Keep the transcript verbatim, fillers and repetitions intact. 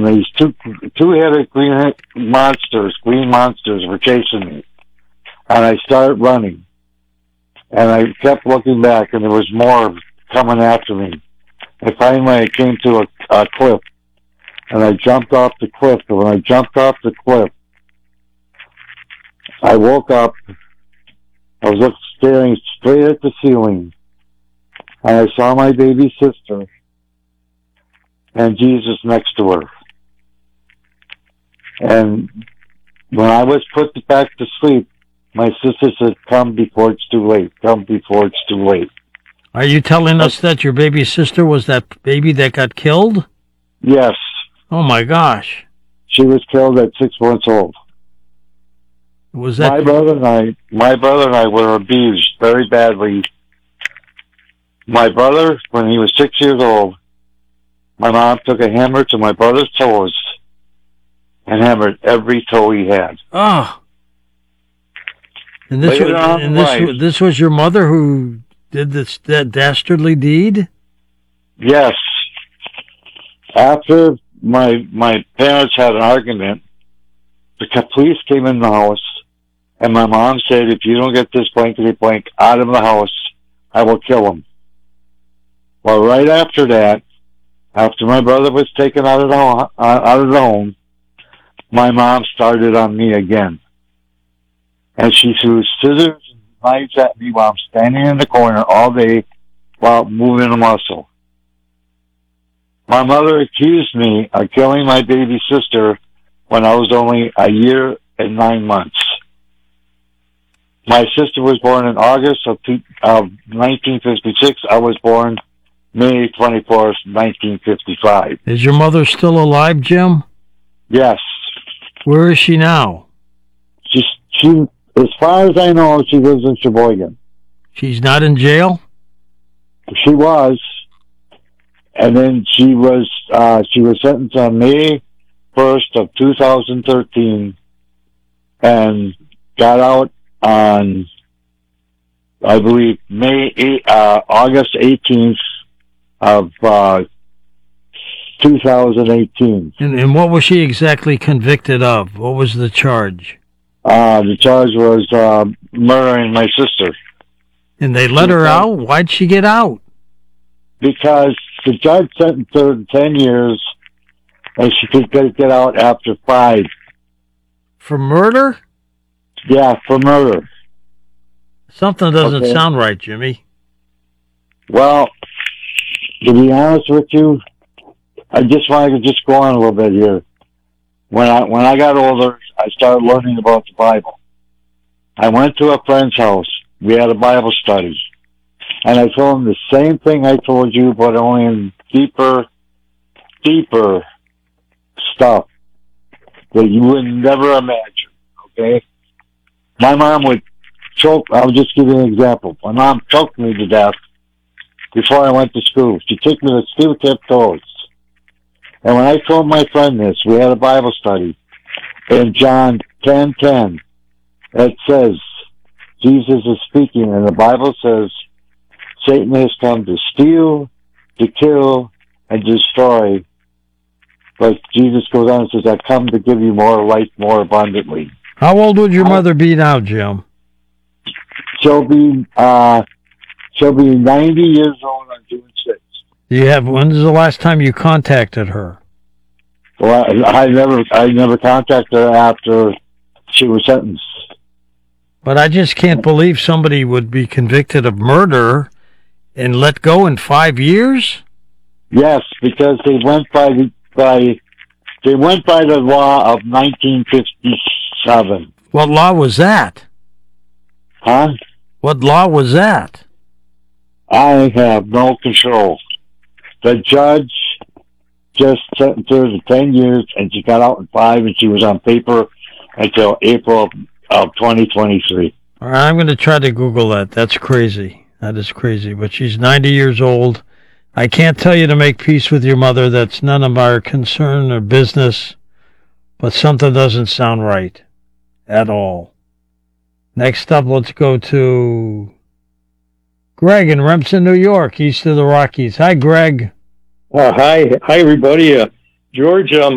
and these two two-headed green monsters, green monsters, were chasing me. And I started running, and I kept looking back, and there was more coming after me. And finally, I came to a, a cliff, and I jumped off the cliff. And when I jumped off the cliff, I woke up. I was staring straight at the ceiling, and I saw my baby sister and Jesus next to her. And when I was put back to sleep, my sister said, "Come before it's too late. Come before it's too late." Are you telling us that your baby sister was that baby that got killed? Yes. Oh, my gosh. She was killed at six months old. Was that... My brother and I, my brother and I were abused very badly. My brother, when he was six years old, my mom took a hammer to my brother's toes and hammered every toe he had. Oh. And this Later was, on and in this, life- was- this was your mother who did this that dastardly deed? Yes. After my my parents had an argument, the co- police came in the house, and my mom said, "If you don't get this blankety blank out of the house, I will kill him." Well, right after that, after my brother was taken out of the ho- uh, out of the home, my mom started on me again, and she threw scissors and knives at me while I'm standing in the corner all day while moving a muscle. My mother accused me of killing my baby sister when I was only a year and nine months. My sister was born in August of, two, of nineteen fifty-six. I was born May twenty-fourth, nineteen fifty-five. Is your mother still alive, Jim? Yes. Where is she now? She, she, as far as I know, she lives in Sheboygan. She's not in jail? She was, and then she was uh, she was sentenced on May first of two thousand thirteen, and got out on, I believe, May eight, uh, August eighteenth of uh, two thousand eighteen. And, and what was she exactly convicted of? What was the charge? Uh, the charge was uh, murdering my sister. And they let her out? Why'd she get out? Because the judge sentenced her to ten years, and she could get, get out after five. For murder? Yeah, for murder. Something doesn't Okay. sound right, Jimmy. Well, to be honest with you, I just wanted to just go on a little bit here. When I when I got older, I started learning about the Bible. I went to a friend's house. We had a Bible study. And I told him the same thing I told you, but only in deeper, deeper stuff that you would never imagine, okay? My mom would choke, I'll just give you an example. My mom choked me to death before I went to school. She took me to steel-tipped toes. And when I told my friend this, we had a Bible study. In John ten ten, it says, Jesus is speaking, and the Bible says, Satan has come to steal, to kill, and destroy. But Jesus goes on and says, I come to give you more life more abundantly. How old would your mother be now, Jim? She'll be, uh, she'll be ninety years old on June sixth. Do you have, when's the last time you contacted her? Well, I, I never, I never contacted her after she was sentenced. But I just can't believe somebody would be convicted of murder and let go in five years? Yes, because they went by the, by, they went by the law of nineteen fifty-seven. What law was that? Huh? What law was that? I have no control. The judge just sentenced her to ten years, and she got out in five, and she was on paper until April of, of twenty twenty-three. All right, I'm going to try to Google that. That's crazy. That is crazy. But she's ninety years old. I can't tell you to make peace with your mother. That's none of our concern or business. But something doesn't sound right at all. Next up, let's go to Greg in Remsen, New York, east of the Rockies. Hi, Greg. Uh, hi, hi, everybody. Uh, George, um,